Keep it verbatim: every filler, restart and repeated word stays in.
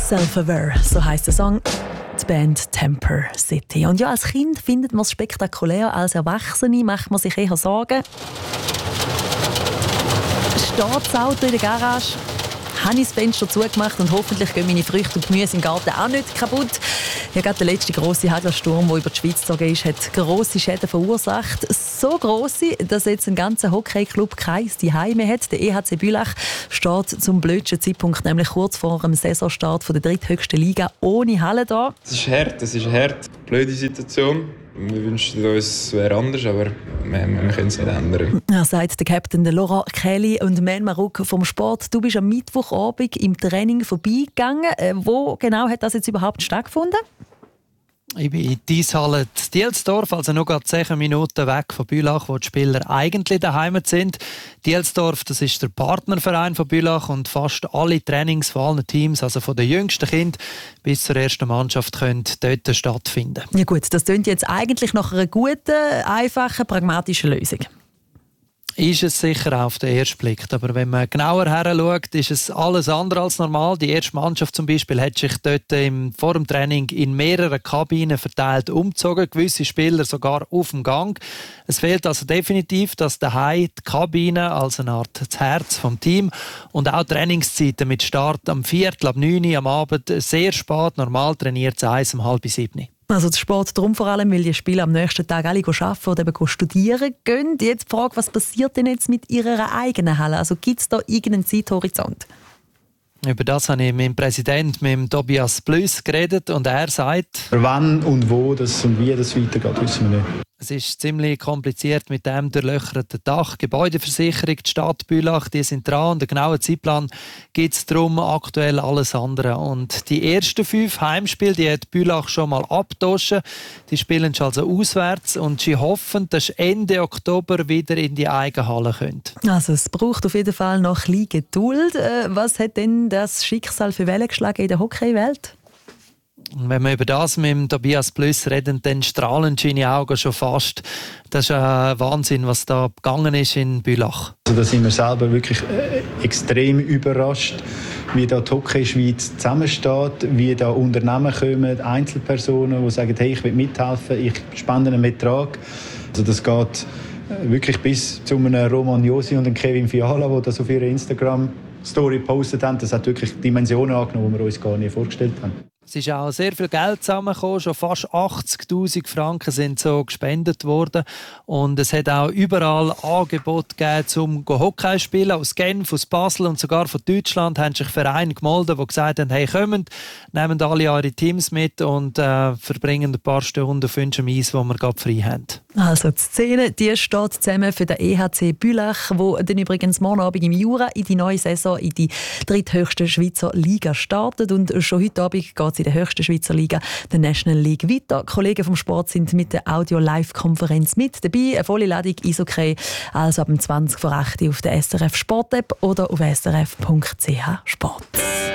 Self-Aware, so heisst der Song. Die Band Temper City. Und ja, als Kind findet man es spektakulär, als Erwachsene macht man sich eher Sorgen. Steht das Auto in der Garage? Habe ich das Fenster zugemacht und hoffentlich gehen meine Früchte und Gemüse im Garten auch nicht kaputt. Ja, gerade der letzte grosse Hagelsturm, der über die Schweiz gezogen ist, hat grosse Schäden verursacht. So grosse, dass jetzt ein ganzer Hockeyclub kein Zuhause mehr hat. Der E H C Bülach steht zum blödsten Zeitpunkt, nämlich kurz vor dem Saisonstart der dritthöchsten Liga, ohne Halle da. Es ist hart, es ist hart. Blöde Situation. Wir wünschen uns, es wäre anders, aber wir, wir können es nicht ändern. Ja, sagt der Captain Laurent Kelly und Man Marouk vom Sport. Du bist am Mittwochabend im Training vorbeigegangen. Wo genau hat das jetzt überhaupt stattgefunden? Ich bin in die Eishalle Dielsdorf, also nur gerade zehn Minuten weg von Bülach, wo die Spieler eigentlich daheim sind. Dielsdorf, das ist der Partnerverein von Bülach und fast alle Trainings von allen Teams, also von den jüngsten Kindern bis zur ersten Mannschaft, können dort stattfinden. Ja gut, das klingt jetzt eigentlich nach einer guten, einfachen, pragmatischen Lösung. Ist es sicher auf den ersten Blick. Aber wenn man genauer heranschaut, ist es alles andere als normal. Die erste Mannschaft zum Beispiel hat sich dort im, vor dem Training in mehreren Kabinen verteilt umgezogen, gewisse Spieler sogar auf dem Gang. Es fehlt also definitiv, dass daheim die Kabine als eine Art das Herz vom Team und auch Trainingszeiten mit Start am Viertel, ab neun Uhr am Abend, sehr spät, normal trainiert es eins um halb sieben. Also der Sport darum vor allem, weil die Spieler am nächsten Tag alle arbeiten oder eben studieren gehen. Jetzt die Frage, was passiert denn jetzt mit ihrer eigenen Halle? Also gibt es da irgendeinen Zeithorizont? Über das habe ich mit dem Präsidenten, mit dem Tobias Plüss, geredet und er sagt, wann und wo das und wie das weitergeht, wissen wir nicht. Es ist ziemlich kompliziert mit dem durchlöcherten Dach. Gebäudeversicherung, die Stadt Bülach, die sind dran. Und einen genauen Zeitplan gibt es darum aktuell alles andere. Und die ersten fünf Heimspiele, die hat Bülach schon mal abgetauscht. Die spielen schon also auswärts und sie hoffen, dass Ende Oktober wieder in die eigene Halle können. Also es braucht auf jeden Fall noch ein bisschen Geduld. Was hat denn das Schicksal für Wellen geschlagen in der Hockeywelt? Wenn wir über das mit dem Tobias Plüss reden, dann strahlen seine Augen schon fast. Das ist ein Wahnsinn, was da gegangen ist in Bülach. Also da sind wir selber wirklich äh, extrem überrascht, wie da die Hockey-Schweiz zusammensteht, wie da Unternehmen kommen, Einzelpersonen, die sagen, hey, ich will mithelfen, ich spende einen Betrag. Also das geht äh, wirklich bis zu einem Roman Josi und einem Kevin Fiala, die das auf ihrer Instagram-Story gepostet haben. Das hat wirklich Dimensionen angenommen, die wir uns gar nicht vorgestellt haben. Es ist auch sehr viel Geld zusammengekommen, schon fast achtzigtausend Franken sind so gespendet worden. Und es hat auch überall Angebote gegeben, um Hockey zu spielen. Aus Genf, aus Basel und sogar von Deutschland haben sich Vereine gemeldet, die gesagt haben, hey, kommt, nehmen alle eure Teams mit und äh, verbringen ein paar Stunden auf unserem Eis, wo wir gerade frei haben. Also die Szene, die steht zusammen für den E H C Bülach, wo dann übrigens morgen Abend im Jura in die neue Saison in die dritthöchste Schweizer Liga startet. Und schon heute Abend geht es in der höchsten Schweizer Liga, der National League, weiter. Kollegen vom Sport sind mit der Audio-Live-Konferenz mit dabei. Eine volle Ladung Eishockey, also ab zwanzig vor acht auf der S R F Sport-App oder auf s r f punkt c h sport.